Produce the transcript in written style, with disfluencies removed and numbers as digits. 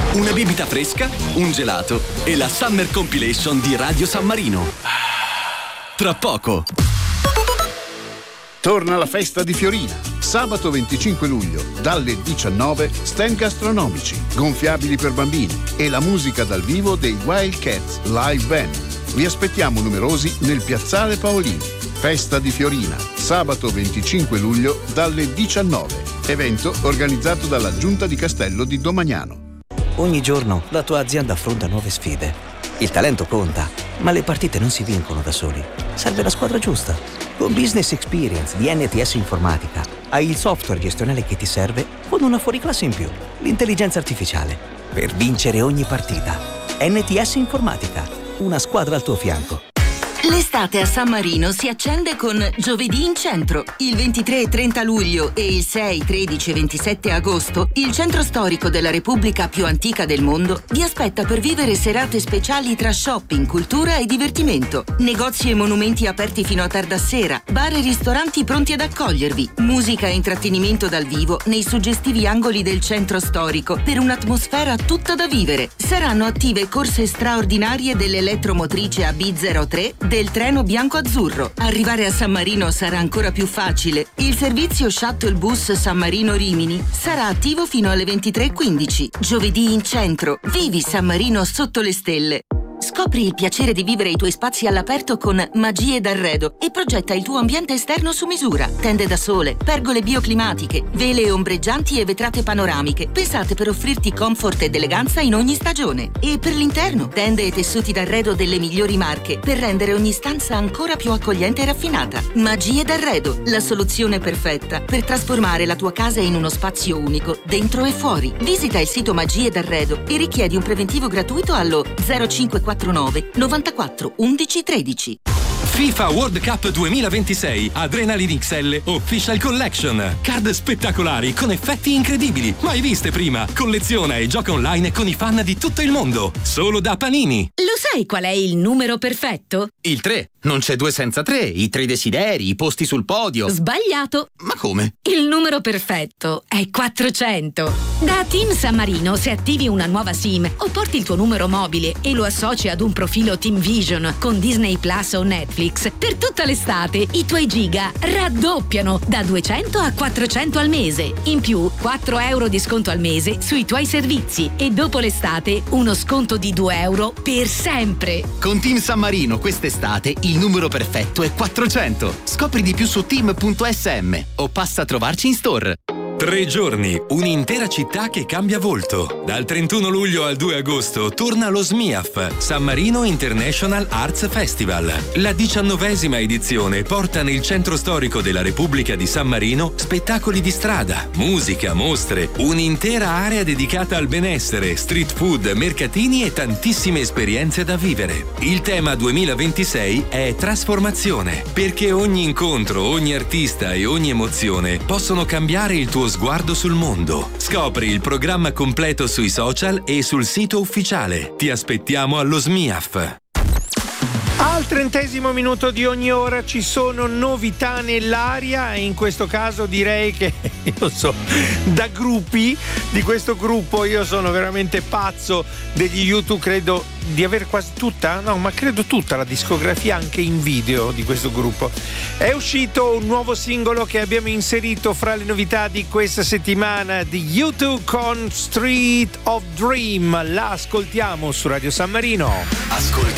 una bibita fresca, un gelato e la Summer Compilation di Radio San Marino. Tra poco. Torna la festa di Fiorina. Sabato 25 luglio, dalle 19, stand gastronomici, gonfiabili per bambini e la musica dal vivo dei Wildcats Live Band. Vi aspettiamo numerosi nel Piazzale Paolini. Festa di Fiorina, sabato 25 luglio dalle 19. Evento organizzato dalla Giunta di Castello di Domagnano. Ogni giorno la tua azienda affronta nuove sfide. Il talento conta, ma le partite non si vincono da soli. Serve la squadra giusta. Con Business Experience di NTS Informatica hai il software gestionale che ti serve con una fuoriclasse in più, l'intelligenza artificiale, per vincere ogni partita. NTS Informatica, una squadra al tuo fianco. L'estate a San Marino si accende con Giovedì in Centro. Il 23 e 30 luglio e il 6, 13 e 27 agosto, il centro storico della Repubblica più antica del mondo vi aspetta per vivere serate speciali tra shopping, cultura e divertimento. Negozi e monumenti aperti fino a tarda sera, bar e ristoranti pronti ad accogliervi, musica e intrattenimento dal vivo nei suggestivi angoli del centro storico per un'atmosfera tutta da vivere. Saranno attive corse straordinarie dell'elettromotrice AB03 del treno bianco-azzurro. Arrivare a San Marino sarà ancora più facile. Il servizio shuttle bus San Marino Rimini sarà attivo fino alle 23:15. Giovedì in Centro. Vivi San Marino sotto le stelle. Scopri il piacere di vivere i tuoi spazi all'aperto con Magie d'Arredo e progetta il tuo ambiente esterno su misura. Tende da sole, pergole bioclimatiche, vele ombreggianti e vetrate panoramiche, pensate per offrirti comfort ed eleganza in ogni stagione. E per l'interno, tende e tessuti d'arredo delle migliori marche per rendere ogni stanza ancora più accogliente e raffinata. Magie d'Arredo, la soluzione perfetta per trasformare la tua casa in uno spazio unico, dentro e fuori. Visita il sito Magie d'Arredo e richiedi un preventivo gratuito allo 0549 94 11 13. FIFA World Cup 2026 Adrenaline XL Official Collection. Card spettacolari con effetti incredibili, mai viste prima. Colleziona e gioca online con i fan di tutto il mondo. Solo da Panini. Lo sai qual è il numero perfetto? Il 3. Non c'è 2 senza 3. I 3 desideri, i posti sul podio. Sbagliato. Ma come? Il numero perfetto è 400. Da Team San Marino, se attivi una nuova SIM o porti il tuo numero mobile e lo associ ad un profilo Team Vision con Disney Plus o Netflix, per tutta l'estate i tuoi giga raddoppiano da 200 a 400 al mese. In più, 4 euro di sconto al mese sui tuoi servizi e dopo l'estate uno sconto di 2 euro per sempre. Con Team San Marino quest'estate il numero perfetto è 400. Scopri di più su team.sm o passa a trovarci in store. 3 giorni, un'intera città che cambia volto. Dal 31 luglio al 2 agosto torna lo SMIAF, San Marino International Arts Festival. La 19ª edizione porta nel centro storico della Repubblica di San Marino spettacoli di strada, musica, mostre, un'intera area dedicata al benessere, street food, mercatini e tantissime esperienze da vivere. Il tema 2026 è trasformazione, perché ogni incontro, ogni artista e ogni emozione possono cambiare il tuo sguardo sul mondo. Scopri il programma completo sui social e sul sito ufficiale. Ti aspettiamo allo SMIAF. Al 30° minuto di ogni ora ci sono novità nell'aria e in questo caso direi che io so, da gruppi di questo gruppo io sono veramente pazzo degli YouTube, credo di aver quasi tutta, no ma credo tutta la discografia anche in video di questo gruppo. È uscito un nuovo singolo che abbiamo inserito fra le novità di questa settimana di YouTube con Street of Dream. La ascoltiamo su Radio San Marino. Ascolti